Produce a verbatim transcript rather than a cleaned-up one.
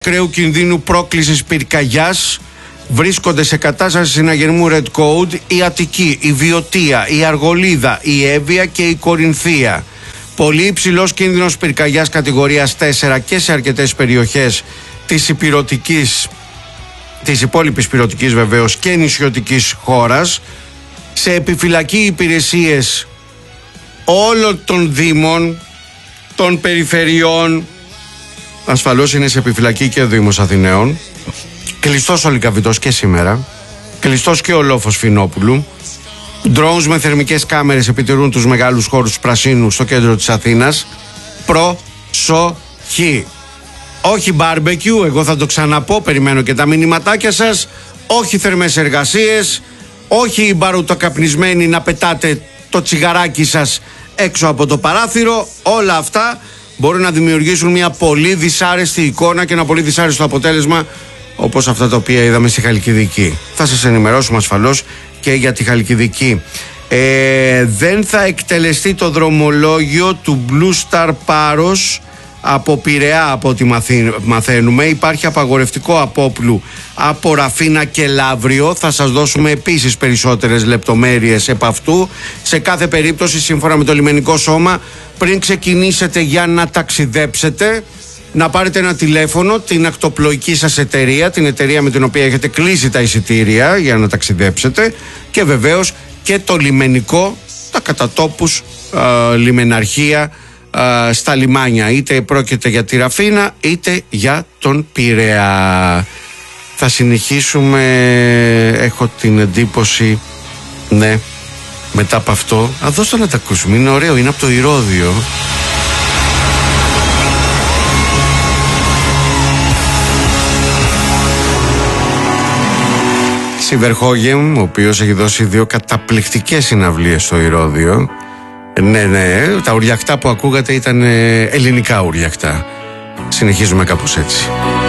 ακραίου κινδύνου πρόκλησης πυρκαγιάς βρίσκονται σε κατάσταση συναγερμού Red Code η Αττική, η Βιωτία, η Αργολίδα, η Εύβοια και η Κορινθία. Πολύ υψηλός κίνδυνος πυρκαγιάς κατηγορίας τέσσερα και σε αρκετές περιοχές της υπηρετικής, της υπόλοιπης υπηρετικής βεβαίως και νησιωτικής χώρας. Σε επιφυλακή υπηρεσίες όλων των δήμων, των περιφερειών. Ασφαλώς είναι σε επιφυλακή και ο Δήμος Αθηναίων. Κλειστός ο Λυκαβητός και σήμερα. Κλειστός και ο Λόφος Φινόπουλου. Drones με θερμικές κάμερες επιτηρούν τους μεγάλους χώρους πρασίνου στο κέντρο της Αθήνας. Προσοχή. Όχι barbecue, εγώ θα το ξαναπώ, περιμένω και τα μηνυματάκια σας. Όχι θερμές εργασίες. Όχι οι μπαρουτοκαπνισμένοι να πετάτε το τσιγαράκι σας έξω από το παράθυρο. Όλα αυτά μπορούν να δημιουργήσουν μια πολύ δυσάρεστη εικόνα και ένα πολύ δυσάρεστο αποτέλεσμα, όπως αυτά τα οποία είδαμε στη Χαλκιδική. Θα σας ενημερώσουμε ασφαλώς και για τη Χαλκιδική. Ε, δεν θα εκτελεστεί το δρομολόγιο του Blue Star Paros από Πειραιά, από ό,τι μαθαίνουμε. Υπάρχει απαγορευτικό απόπλου από Ραφίνα και Λαύριο. Θα σας δώσουμε επίσης περισσότερες λεπτομέρειες επ' αυτού. Σε κάθε περίπτωση, σύμφωνα με το λιμενικό σώμα, πριν ξεκινήσετε για να ταξιδέψετε, να πάρετε ένα τηλέφωνο, την ακτοπλοϊκή σας εταιρεία, την εταιρεία με την οποία έχετε κλείσει τα εισιτήρια για να ταξιδέψετε, και βεβαίως και το λιμενικό, τα κατατόπους α, λιμεναρχεία α, στα λιμάνια, είτε πρόκειται για τη Ραφίνα είτε για τον Πειραιά. Θα συνεχίσουμε, έχω την εντύπωση, ναι, μετά από αυτό. Α, δώστε να τα ακούσουμε, είναι ωραίο, είναι από το Ηρώδειο. Σιβερχόγεμ, ο οποίος έχει δώσει δύο καταπληκτικές συναυλίες στο Ηρώδειο. Ναι, ναι, τα ουριακτά που ακούγατε ήταν ελληνικά ουριακτά. Συνεχίζουμε κάπως έτσι.